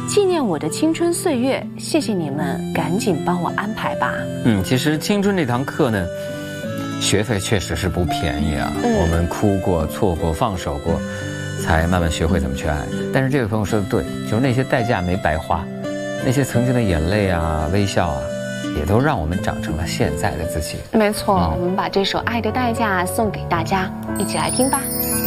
纪念我的青春岁月，谢谢你们，赶紧帮我安排吧。 其实青春这堂课呢，学费确实是不便宜啊。我们哭过、错过、放手过，才慢慢学会怎么去爱。但是这位朋友说的对，就是那些代价没白花，那些曾经的眼泪啊、微笑啊，也都让我们长成了现在的自己。 没错，我们把这首《爱的代价》送给大家，一起来听吧。